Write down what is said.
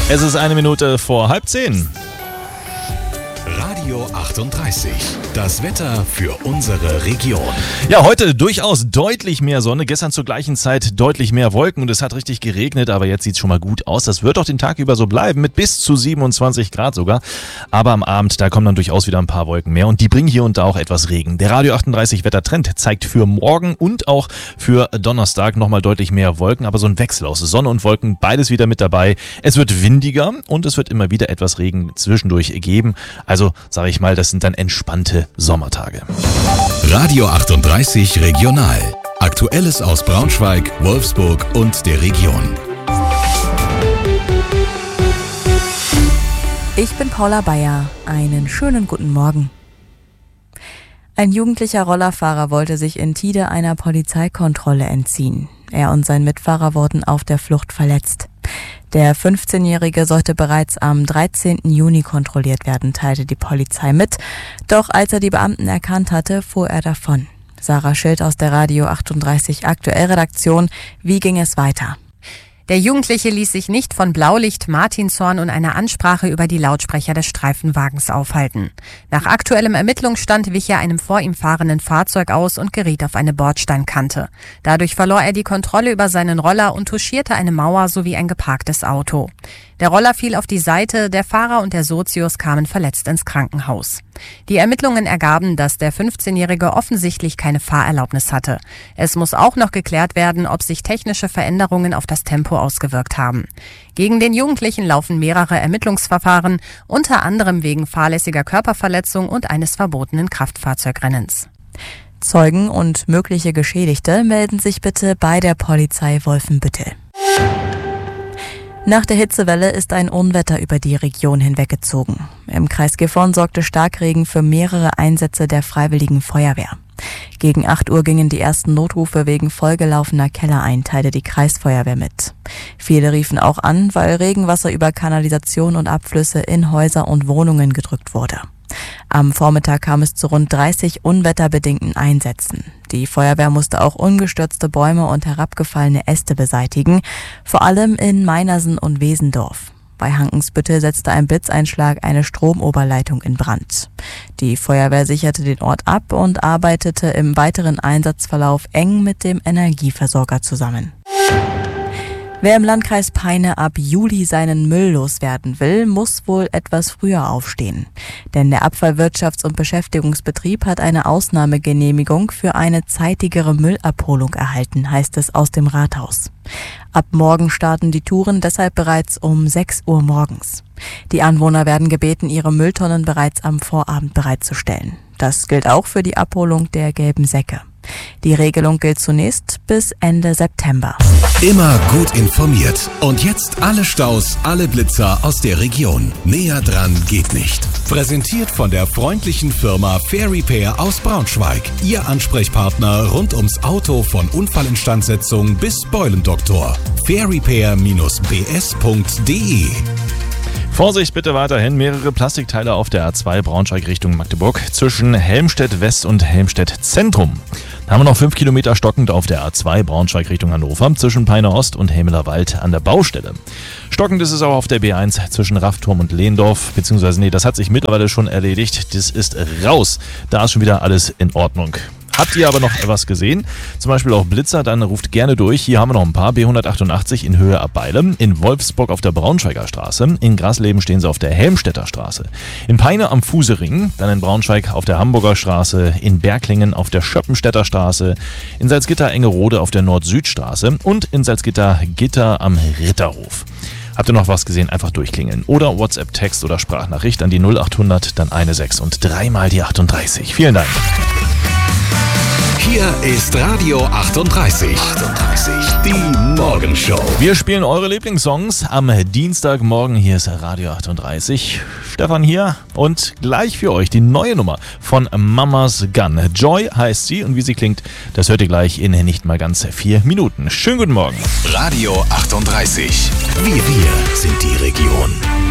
Es ist 9:01. Radio 38, das Wetter für unsere Region. Ja, heute durchaus deutlich mehr Sonne, gestern zur gleichen Zeit deutlich mehr Wolken und es hat richtig geregnet, aber jetzt sieht es schon mal gut aus. Das wird auch den Tag über so bleiben, mit bis zu 27 Grad sogar. Aber am Abend, da kommen dann durchaus wieder ein paar Wolken mehr und die bringen hier und da auch etwas Regen. Der Radio 38 Wettertrend zeigt für morgen und auch für Donnerstag nochmal deutlich mehr Wolken, aber so ein Wechsel aus Sonne und Wolken, beides wieder mit dabei. Es wird windiger und es wird immer wieder etwas Regen zwischendurch geben. Also sage ich mal, das sind dann entspannte Sommertage. Radio 38 Regional. Aktuelles aus Braunschweig, Wolfsburg und der Region. Ich bin Paula Bayer. Einen schönen guten Morgen. Ein jugendlicher Rollerfahrer wollte sich in Tide einer Polizeikontrolle entziehen. Er und sein Mitfahrer wurden auf der Flucht verletzt. Der 15-Jährige sollte bereits am 13. Juni kontrolliert werden, teilte die Polizei mit. Doch als er die Beamten erkannt hatte, fuhr er davon. Sarah Schild aus der Radio 38 Aktuell-Redaktion. Wie ging es weiter? Der Jugendliche ließ sich nicht von Blaulicht, Martinshorn und einer Ansprache über die Lautsprecher des Streifenwagens aufhalten. Nach aktuellem Ermittlungsstand wich er einem vor ihm fahrenden Fahrzeug aus und geriet auf eine Bordsteinkante. Dadurch verlor er die Kontrolle über seinen Roller und touchierte eine Mauer sowie ein geparktes Auto. Der Roller fiel auf die Seite, der Fahrer und der Sozius kamen verletzt ins Krankenhaus. Die Ermittlungen ergaben, dass der 15-Jährige offensichtlich keine Fahrerlaubnis hatte. Es muss auch noch geklärt werden, ob sich technische Veränderungen auf das Tempo ausgewirkt haben. Gegen den Jugendlichen laufen mehrere Ermittlungsverfahren, unter anderem wegen fahrlässiger Körperverletzung und eines verbotenen Kraftfahrzeugrennens. Zeugen und mögliche Geschädigte melden sich bitte bei der Polizei Wolfenbüttel. Nach der Hitzewelle ist ein Unwetter über die Region hinweggezogen. Im Kreis Gifhorn sorgte Starkregen für mehrere Einsätze der Freiwilligen Feuerwehr. Gegen 8 Uhr gingen die ersten Notrufe wegen vollgelaufener Keller ein, teilte die Kreisfeuerwehr mit. Viele riefen auch an, weil Regenwasser über Kanalisation und Abflüsse in Häuser und Wohnungen gedrückt wurde. Am Vormittag kam es zu rund 30 unwetterbedingten Einsätzen. Die Feuerwehr musste auch umgestürzte Bäume und herabgefallene Äste beseitigen, vor allem in Meinersen und Wesendorf. Bei Hankensbüttel setzte ein Blitzeinschlag eine Stromoberleitung in Brand. Die Feuerwehr sicherte den Ort ab und arbeitete im weiteren Einsatzverlauf eng mit dem Energieversorger zusammen. Wer im Landkreis Peine ab Juli seinen Müll loswerden will, muss wohl etwas früher aufstehen. Denn der Abfallwirtschafts- und Beschäftigungsbetrieb hat eine Ausnahmegenehmigung für eine zeitigere Müllabholung erhalten, heißt es aus dem Rathaus. Ab morgen starten die Touren deshalb bereits um 6 Uhr morgens. Die Anwohner werden gebeten, ihre Mülltonnen bereits am Vorabend bereitzustellen. Das gilt auch für die Abholung der gelben Säcke. Die Regelung gilt zunächst bis Ende September. Immer gut informiert. Und jetzt alle Staus, alle Blitzer aus der Region. Näher dran geht nicht. Präsentiert von der freundlichen Firma Fair Repair aus Braunschweig. Ihr Ansprechpartner rund ums Auto von Unfallinstandsetzung bis Beulendoktor. fairrepair-bs.de. Vorsicht bitte weiterhin, mehrere Plastikteile auf der A2 Braunschweig Richtung Magdeburg zwischen Helmstedt West und Helmstedt Zentrum. Da haben wir noch 5 Kilometer stockend auf der A2 Braunschweig Richtung Hannover zwischen Peine Ost und Hemeler Wald an der Baustelle. Stockend ist es auch auf der B1 zwischen Raffturm und Lehndorf, beziehungsweise das hat sich mittlerweile schon erledigt, das ist raus. Da ist schon wieder alles in Ordnung. Habt ihr aber noch etwas gesehen, zum Beispiel auch Blitzer, dann ruft gerne durch. Hier haben wir noch ein paar. B188 in Höhe ab Beile, in Wolfsburg auf der Braunschweiger Straße, in Grasleben stehen sie auf der Helmstedter Straße, in Peine am Fusering, dann in Braunschweig auf der Hamburger Straße, in Berglingen auf der Schöppenstädter Straße, in Salzgitter Engerode auf der Nord-Süd-Straße und in Salzgitter Gitter am Ritterhof. Habt ihr noch was gesehen? Einfach durchklingeln. Oder WhatsApp-Text oder Sprachnachricht an die 0800, dann 16 und 3 mal die 38. Vielen Dank. Hier ist Radio 38. Die Morgenshow. Wir spielen eure Lieblingssongs am Dienstagmorgen. Hier ist Radio 38. Stefan hier und gleich für euch die neue Nummer von Mama's Gun. Joy heißt sie und wie sie klingt, das hört ihr gleich in nicht mal ganz 4 Minuten. Schönen guten Morgen. Radio 38. Wir sind die Region.